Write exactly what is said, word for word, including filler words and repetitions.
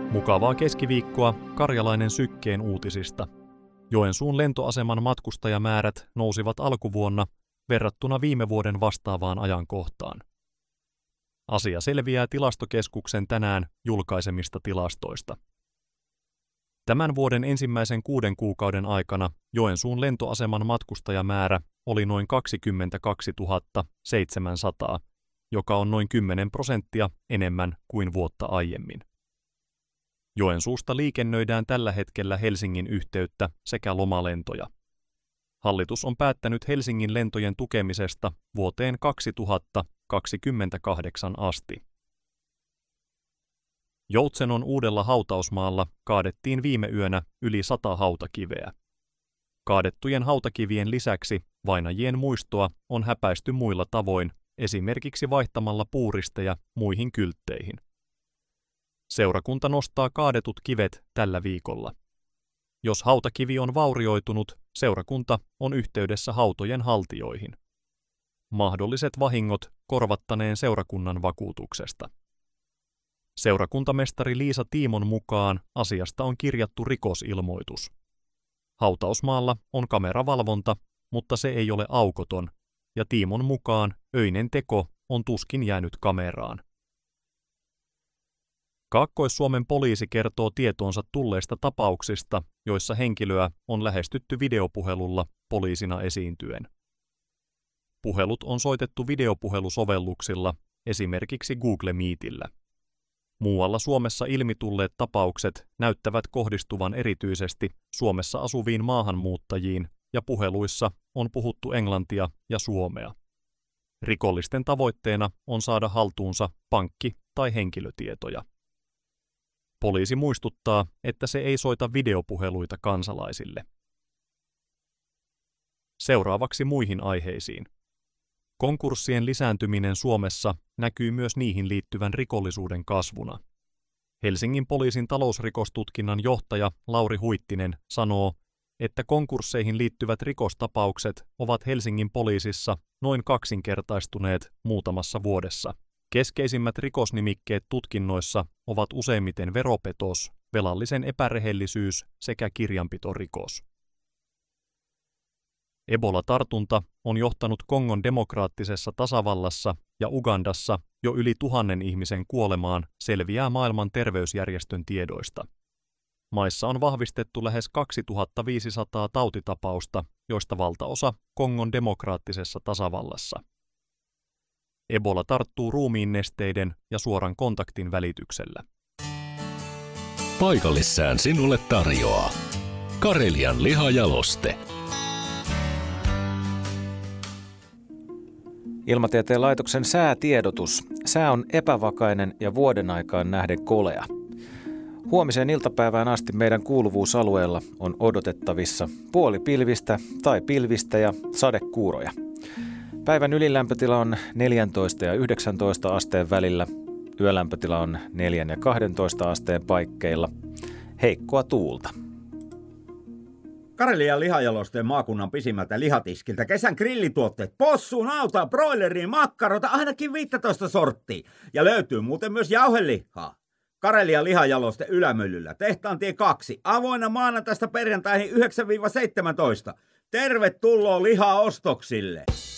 Mukavaa keskiviikkoa Karjalainen Sykkeen uutisista. Joensuun lentoaseman matkustajamäärät nousivat alkuvuonna verrattuna viime vuoden vastaavaan ajankohtaan. Asia selviää Tilastokeskuksen tänään julkaisemista tilastoista. Tämän vuoden ensimmäisen kuuden kuukauden aikana Joensuun lentoaseman matkustajamäärä oli noin kaksikymmentäkaksituhatta seitsemänsataa, joka on noin kymmenen prosenttia enemmän kuin vuotta aiemmin. Joensuusta liikennöidään tällä hetkellä Helsingin yhteyttä sekä lomalentoja. Hallitus on päättänyt Helsingin lentojen tukemisesta vuoteen kaksituhattakaksikymmentäkahdeksan asti. Joutsenon Uudella hautausmaalla kaadettiin viime yönä yli sata hautakiveä. Kaadettujen hautakivien lisäksi vainajien muistoa on häpäisty muilla tavoin, esimerkiksi vaihtamalla puuristeja muihin kyltteihin. Seurakunta nostaa kaadetut kivet tällä viikolla. Jos hautakivi on vaurioitunut, seurakunta on yhteydessä hautojen haltijoihin. Mahdolliset vahingot korvattaneen seurakunnan vakuutuksesta. Seurakuntamestari Liisa Tiimon mukaan asiasta on kirjattu rikosilmoitus. Hautausmaalla on kameravalvonta, mutta se ei ole aukoton, ja Tiimon mukaan öinen teko on tuskin jäänyt kameraan. Kaakkois-Suomen poliisi kertoo tietoonsa tulleista tapauksista, joissa henkilöä on lähestytty videopuhelulla poliisina esiintyen. Puhelut on soitettu videopuhelusovelluksilla, esimerkiksi Google Meetillä. Muualla Suomessa ilmitulleet tapaukset näyttävät kohdistuvan erityisesti Suomessa asuviin maahanmuuttajiin, ja puheluissa on puhuttu englantia ja suomea. Rikollisten tavoitteena on saada haltuunsa pankki- tai henkilötietoja. Poliisi muistuttaa, että se ei soita videopuheluita kansalaisille. Seuraavaksi muihin aiheisiin. Konkurssien lisääntyminen Suomessa näkyy myös niihin liittyvän rikollisuuden kasvuna. Helsingin poliisin talousrikostutkinnan johtaja Lauri Huittinen sanoo, että konkursseihin liittyvät rikostapaukset ovat Helsingin poliisissa noin kaksinkertaistuneet muutamassa vuodessa. Keskeisimmät rikosnimikkeet tutkinnoissa ovat useimmiten veropetos, velallisen epärehellisyys sekä kirjanpitorikos. Ebola-tartunta on johtanut Kongon demokraattisessa tasavallassa ja Ugandassa jo yli tuhannen ihmisen kuolemaan, selviää maailman terveysjärjestön tiedoista. Maissa on vahvistettu lähes kaksituhattaviisisataa tautitapausta, joista valtaosa Kongon demokraattisessa tasavallassa. Ebola tarttuu ruumiinnesteiden ja suoran kontaktin välityksellä. Paikallissään sinulle tarjoaa Karelian lihajaloste. Ilmatieteen laitoksen säätiedotus. Sää on epävakainen ja vuoden aikaan nähden kolea. Huomiseen iltapäivään asti meidän kuuluvuusalueella on odotettavissa puolipilvistä tai pilvistä ja sadekuuroja. Päivän ylilämpötila on neljätoista ja yhdeksäntoista asteen välillä. Yölämpötila on neljä ja kaksitoista asteen paikkeilla. Heikkoa tuulta. Karelian lihajalosteen maakunnan pisimmältä lihatiskiltä kesän grillituotteet, possu, nautaa, broileriin, makkarota, ainakin viisitoista sorttia. Ja löytyy muuten myös jauhelihaa. Karelian lihajaloste Ylämyllyllä, Tehtaantie kaksi, avoinna maanantaista perjantaihin yhdeksän seitsemäntoista. Tervetuloa lihaostoksille!